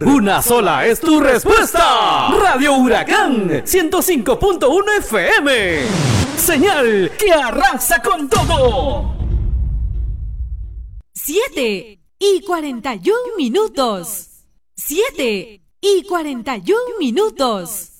Una sola es tu respuesta. Radio Huracán 105.1 FM. Señal que arrasa con todo. 7:41 minutos. 7:41 minutos.